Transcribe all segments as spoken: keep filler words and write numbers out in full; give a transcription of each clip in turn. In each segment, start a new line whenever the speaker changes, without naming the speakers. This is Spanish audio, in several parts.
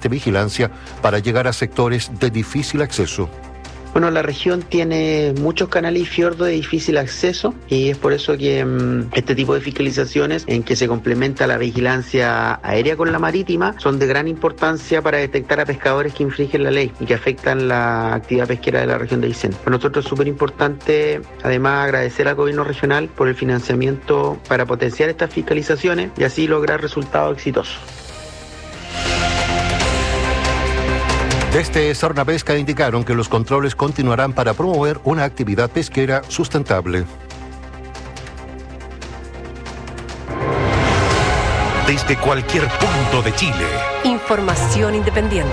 permanente vigilancia para llegar a sectores de difícil acceso.
Bueno, la región tiene muchos canales y fiordos de difícil acceso y es por eso que um, este tipo de fiscalizaciones en que se complementa la vigilancia aérea con la marítima son de gran importancia para detectar a pescadores que infringen la ley y que afectan la actividad pesquera de la región de Aysén. Para nosotros es súper importante además agradecer al gobierno regional por el financiamiento para potenciar estas fiscalizaciones y así lograr resultados exitosos.
Desde Sornapesca indicaron que los controles continuarán para promover una actividad pesquera sustentable.
Desde cualquier punto de Chile.
Información independiente.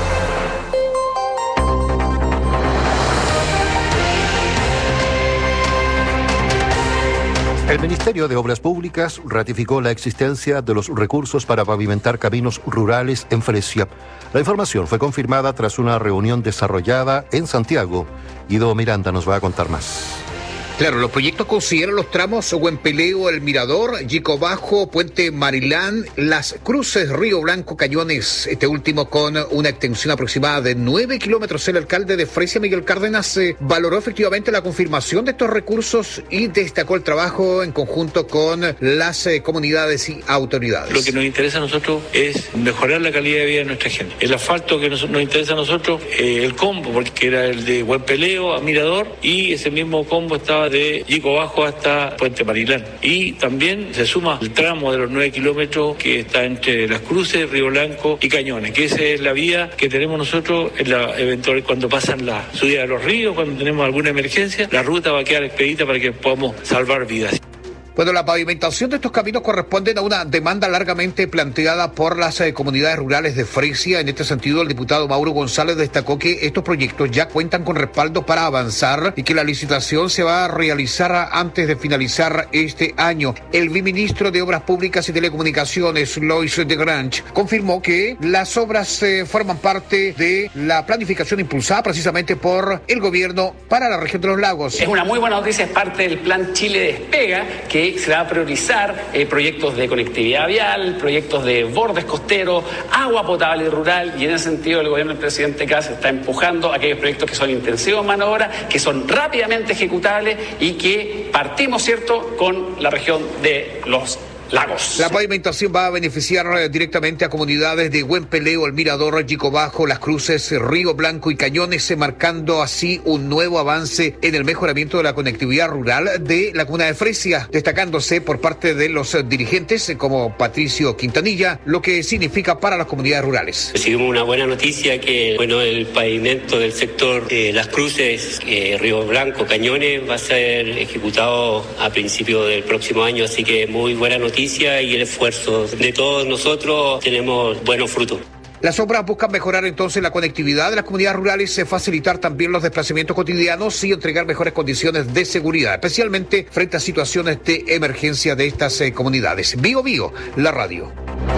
El Ministerio de Obras Públicas ratificó la existencia de los recursos para pavimentar caminos rurales en Fresia. La información fue confirmada tras una reunión desarrollada en Santiago. Guido Miranda nos va a contar más.
Claro, los proyectos consideran los tramos Huempeleo, El Mirador, Yico Bajo, Puente Marilán, Las Cruces, Río Blanco, Cañones, este último con una extensión aproximada de nueve kilómetros. El alcalde de Fresia, Miguel Cárdenas, eh, valoró efectivamente la confirmación de estos recursos y destacó el trabajo en conjunto con las eh, comunidades y autoridades.
Lo que nos interesa a nosotros es mejorar la calidad de vida de nuestra gente. El asfalto que nos, nos interesa a nosotros, eh, el combo, porque era el de Huempeleo a Mirador y ese mismo combo estaba de Yico Bajo hasta Puente Marilán. Y también se suma el tramo de los nueve kilómetros que está entre Las Cruces, Río Blanco y Cañones, que esa es la vía que tenemos nosotros en la eventual cuando pasan la subida de los ríos, cuando tenemos alguna emergencia, la ruta va a quedar expedita para que podamos salvar vidas.
Bueno, la pavimentación de estos caminos corresponde a una demanda largamente planteada por las eh, comunidades rurales de Fresia. En este sentido, el diputado Mauro González destacó que estos proyectos ya cuentan con respaldo para avanzar y que la licitación se va a realizar antes de finalizar este año. El viceministro de Obras Públicas y Telecomunicaciones, Lois de Grange, confirmó que las obras eh, forman parte de la planificación impulsada precisamente por el gobierno para la región de los lagos.
Es una muy buena noticia, es parte del plan Chile Despega, que se va a priorizar eh, proyectos de conectividad vial, proyectos de bordes costeros, agua potable rural, y en ese sentido el gobierno del presidente Kast está empujando aquellos proyectos que son intensivos en mano de obra, que son rápidamente ejecutables y que partimos, ¿cierto?, con la región de los lagos.
La pavimentación va a beneficiar directamente a comunidades de Huempeleo, El Mirador, Yico Bajo, Las Cruces, Río Blanco y Cañones, marcando así un nuevo avance en el mejoramiento de la conectividad rural de la comuna de Fresia, destacándose por parte de los dirigentes como Patricio Quintanilla, lo que significa para las comunidades rurales.
Recibimos una buena noticia que, bueno, el pavimento del sector eh, Las Cruces, eh, Río Blanco, Cañones va a ser ejecutado a principios del próximo año, así que muy buena noticia. Y el esfuerzo de todos nosotros tenemos buenos frutos.
Las obras buscan mejorar entonces la conectividad de las comunidades rurales, facilitar también los desplazamientos cotidianos y entregar mejores condiciones de seguridad, especialmente frente a situaciones de emergencia de estas eh, comunidades. Bio Bio, la radio.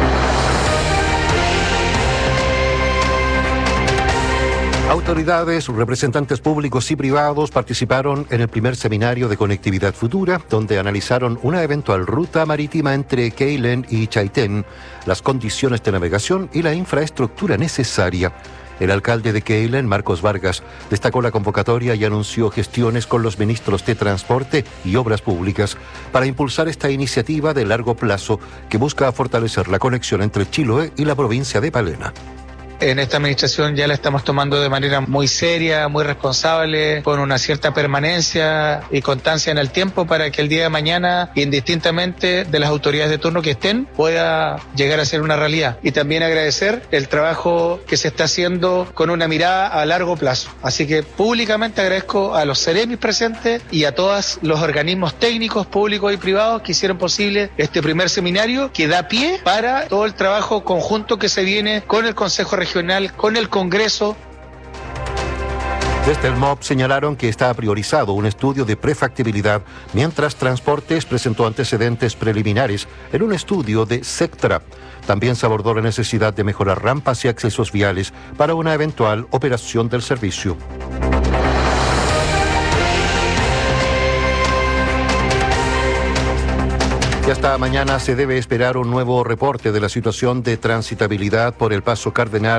Autoridades, representantes públicos y privados participaron en el primer seminario de conectividad futura, donde analizaron una eventual ruta marítima entre Keilen y Chaitén, las condiciones de navegación y la infraestructura necesaria. El alcalde de Keilen, Marcos Vargas, destacó la convocatoria y anunció gestiones con los ministros de Transporte y Obras Públicas para impulsar esta iniciativa de largo plazo que busca fortalecer la conexión entre Chiloé y la provincia de Palena.
En esta administración ya la estamos tomando de manera muy seria, muy responsable, con una cierta permanencia y constancia en el tiempo para que el día de mañana, indistintamente de las autoridades de turno que estén, pueda llegar a ser una realidad. Y también agradecer el trabajo que se está haciendo con una mirada a largo plazo. Así que públicamente agradezco a los seremis presentes y a todos los organismos técnicos, públicos y privados que hicieron posible este primer seminario que da pie para todo el trabajo conjunto que se viene con el Consejo Regional, con el Congreso.
Desde el M O B señalaron que está priorizado un estudio de prefactibilidad, mientras Transportes presentó antecedentes preliminares en un estudio de SECTRA. También se abordó la necesidad de mejorar rampas y accesos viales para una eventual operación del servicio. Y hasta mañana se debe esperar un nuevo reporte de la situación de transitabilidad por el Paso Cardenal